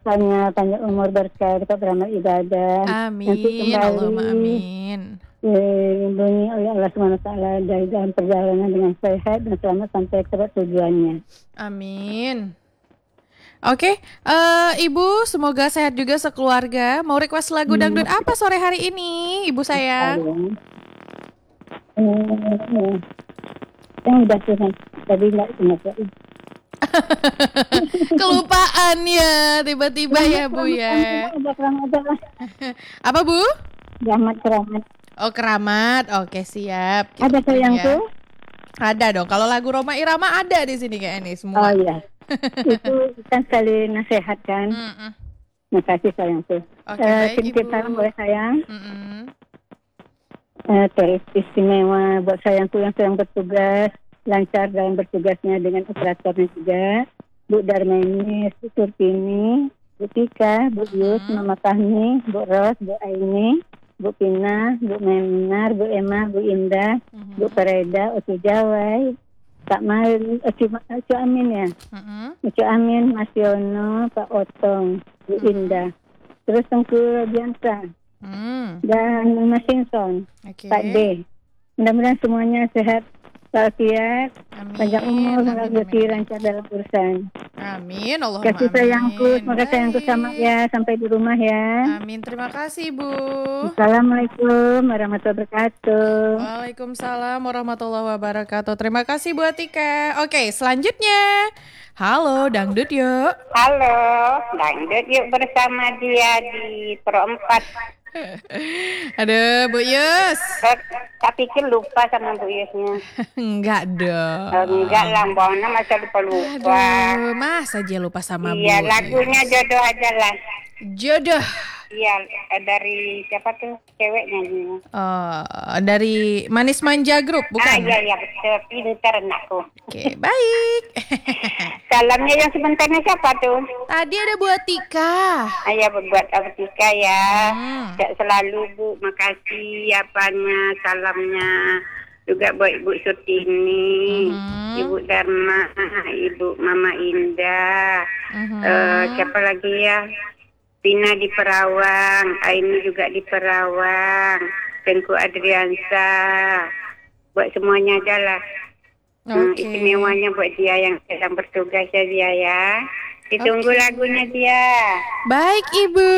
Hanya panjang umur berkah dapat beramal ibadah. Nanti Amin. kembali Allahumma amin. dilindungi oleh Allah SWT dari dalam perjalanan dengan sehat dan selamat sampai ke tujuannya. Amin. Oke, Ibu, semoga sehat juga sekeluarga. Mau request lagu dangdut apa sore hari ini, Ibu sayang? Yang udah Tuhan, tadi nggak ingat ya. Kelupaan ya, tiba-tiba ya Bu ya. Keramat lah. Apa Bu? Keramat. Oh keramat, oke siap. Ada sayangku? Ada dong. Kalau lagu Roma Irama ada di sini kayak ini semua. Oh iya. Itu kan sekali nasihat kan. Makasih sayangku. Sedikit salam buat sayang. Teristimewa buat sayangku yang sedang bertugas, lancar dalam bertugasnya dengan operatornya juga. Bu Darmeni, Bu Turtini, Bu Tika, Bu Yus, Mama Fahmi, Bu Ros, Bu Aini, Bu Pina, Bu Meminar, Bu Emma, Bu Indah, Bu Pereda, Ucu Jawai, Kak Mari, Ucu Amin ya. Ucu Amin, Mas Yono, Pak Otong, Bu Indah. Terus Tengku Bianca. Dan Mas Simpson, Pak D. Mudah-mudahan semuanya sehat, walafiat, panjang umur, rezeki lancar dalam urusan. Amin, Allahumma kasih sayangku, semoga sayangku sama ya sampai di rumah ya. Amin, terima kasih Bu. Assalamualaikum warahmatullahi wabarakatuh. Waalaikumsalam warahmatullahi wabarakatuh. Terima kasih Bu Atika. Oke, selanjutnya. Halo, dangdut yuk. Halo, dangdut yuk bersama dia di Pro 4. Aduh, Bu Yus. Tak pikir lupa sama Bu Yusnya. Enggak dong. Enggak lah, Bona masa lupa-lupa. Aduh, masa aja lupa sama Bu. Iya, lagunya jodoh aja lah. Jodoh. Iya, dari siapa tuh ceweknya ini? Dari Manis Manja Group, bukan? Iya, betul. Pintar anakku. Oke, baik. Salamnya yang sebentarnya siapa tuh? Tadi ada Bu Atika. Iya, buat Atika ya. Selalu Bu, makasih apanya, salamnya. Juga buat Ibu Sutini, Ibu Dharma, Ibu Mama Indah. Siapa lagi ya? Pina di Perawang, Aini juga di Perawang, Tengku Adriansa, buat semuanya aja lah. Istimewanya buat dia yang sedang bertugas ya dia ya. Ditunggu lagunya dia. Baik Ibu.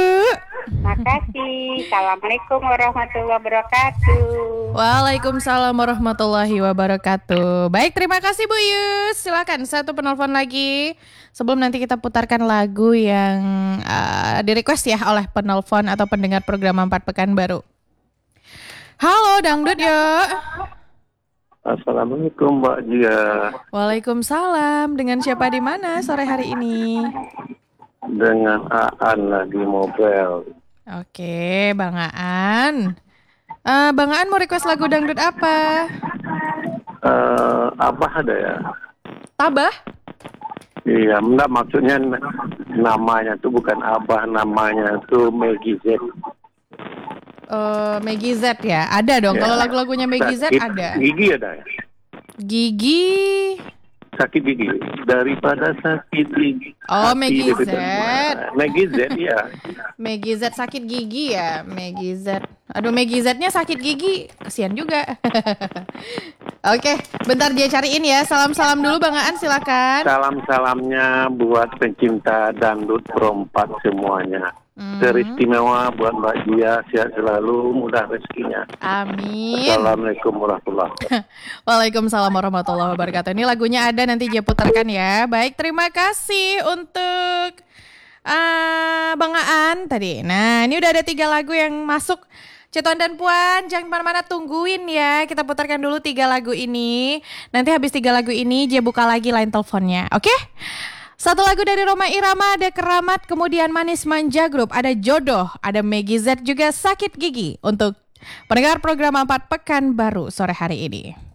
Makasih. Assalamualaikum warahmatullahi wabarakatuh. Waalaikumsalam warahmatullahi wabarakatuh. Baik, terima kasih Bu Yus. Silakan satu penelpon lagi. Sebelum nanti kita putarkan lagu yang di request ya oleh penelpon atau pendengar program 4 Pekanbaru. Halo dangdut yuk. Assalamualaikum Mbak Jia. Waalaikumsalam. Dengan siapa di mana sore hari ini? Dengan Aan lagi mobil. Oke, Bang Aan. Bang Aan mau request lagu dangdut apa? Abah ada ya? Tabah? Iya, enggak maksudnya namanya tuh bukan Abah, namanya tuh Maggie Z. Maggie Z ya? Ada dong, kalau lagu-lagunya Maggie Z ada. Gigi ada ya? Gigi sakit gigi daripada sakit gigi. Oh, Maggie Z. Maggie Z ya. Maggie Z sakit gigi ya, Maggie Z. Aduh, Maggie Z-nya sakit gigi, kasihan juga. Oke, bentar dia cariin ya. Salam-salam dulu Bang Aan, silakan. Salam-salamnya buat pencinta dangdut Pro 4 semuanya. Teristimewa buat Mbak Dia, sehat selalu, mudah rezekinya. Amin. Assalamualaikum warahmatullahi wabarakatuh. Waalaikumsalam warahmatullahi wabarakatuh. Ini lagunya ada, nanti dia putarkan ya. Baik, terima kasih untuk Bang Aan tadi. Nah, ini udah ada 3 lagu yang masuk. Ceton dan Puan, jangan kemana-mana, tungguin ya. Kita putarkan dulu 3 lagu ini. Nanti habis 3 lagu ini, dia buka lagi line teleponnya. Oke? Satu lagu dari Roma Irama, ada Keramat, kemudian Manis Manja Group, ada Jodoh, ada Maggie Z, juga Sakit Gigi. Untuk pendengar program 4 Pekanbaru sore hari ini.